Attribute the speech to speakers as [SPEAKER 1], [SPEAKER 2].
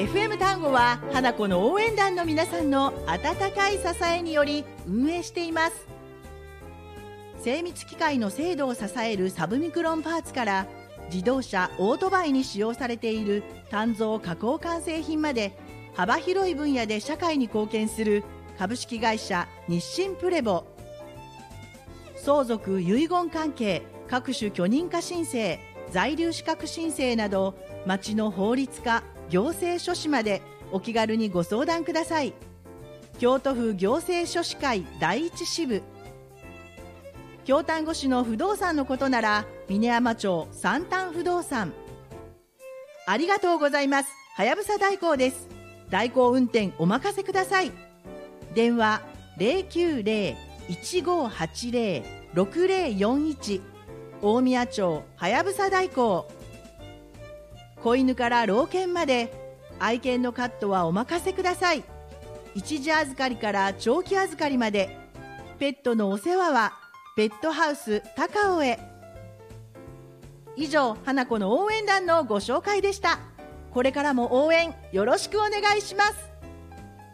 [SPEAKER 1] FM 単語は花子の応援団の皆さんの温かい支えにより運営しています。精密機械の精度を支えるサブミクロンパーツから、自動車オートバイに使用されている鍛造加工完成品まで、幅広い分野で社会に貢献する株式会社日清プレボ。相続遺言関係、各種許認可申請、在留資格申請など、町の法律課、行政書士までお気軽にご相談ください。京都府行政書士会第一支部。京丹後市の不動産のことなら峰山町三丹不動産。ありがとうございます。はやぶさ代行です。代行運転お任せください。電話 090-1580-6041 大宮町はやぶさ代行。子犬から老犬まで愛犬のカットはお任せください。一時預かりから長期預かりまで、ペットのお世話はペットハウス高尾へ。以上、花子の応援団のご紹介でした。これからも応援よろしくお願いします。